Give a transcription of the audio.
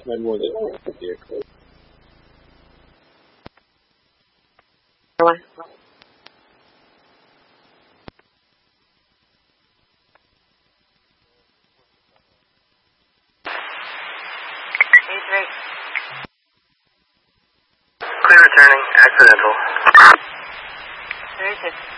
by more than one vehicle. Clear returning, accidental. 36.